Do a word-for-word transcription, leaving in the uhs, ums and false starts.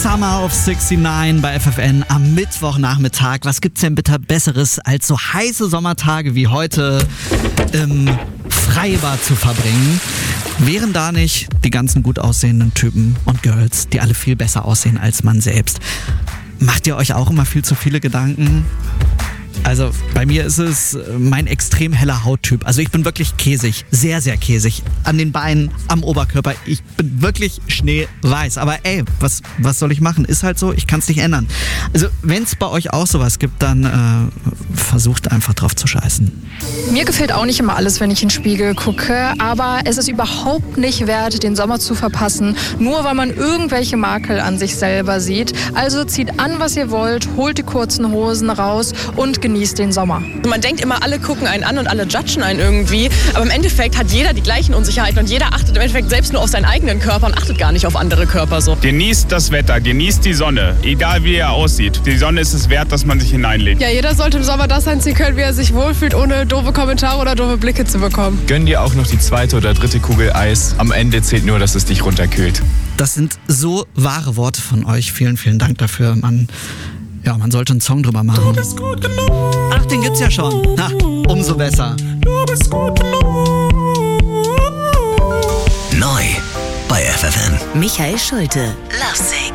Summer of neunundsechzig bei F F N am Mittwochnachmittag. Was gibt's denn bitte Besseres, als so heiße Sommertage wie heute im Freibad zu verbringen? Wären da nicht die ganzen gut aussehenden Typen und Girls, die alle viel besser aussehen als man selbst? Macht ihr euch auch immer viel zu viele Gedanken? Also bei mir ist es mein extrem heller Hauttyp. Also ich bin wirklich käsig, sehr, sehr käsig. An den Beinen, am Oberkörper. Ich bin wirklich schneeweiß. Aber ey, was, was soll ich machen? Ist halt so, ich kann es nicht ändern. Also wenn es bei euch auch sowas gibt, dann äh, versucht einfach drauf zu scheißen. Mir gefällt auch nicht immer alles, wenn ich in den Spiegel gucke. Aber es ist überhaupt nicht wert, den Sommer zu verpassen, nur weil man irgendwelche Makel an sich selber sieht. Also zieht an, was ihr wollt, holt die kurzen Hosen raus und genießt den Sommer. Man denkt immer, alle gucken einen an und alle judgen einen irgendwie. Aber im Endeffekt hat jeder die gleichen Unsicherheiten und jeder achtet im Endeffekt selbst nur auf seinen eigenen Körper und achtet gar nicht auf andere Körper. So. Genießt das Wetter, genießt die Sonne, egal wie er aussieht. Die Sonne ist es wert, dass man sich hineinlegt. Ja, jeder sollte im Sommer das anziehen können, wie er sich wohlfühlt, ohne doofe Kommentare oder doofe Blicke zu bekommen. Gönn dir auch noch die zweite oder dritte Kugel Eis. Am Ende zählt nur, dass es dich runterkühlt. Das sind so wahre Worte von euch. Vielen, vielen Dank dafür. Man, ja, man sollte einen Song drüber machen. Du bist gut genug. Ach, den gibt's ja schon. Na, umso besser. Du bist gut genug. Neu bei F F N. Michael Schulte. Love Sick.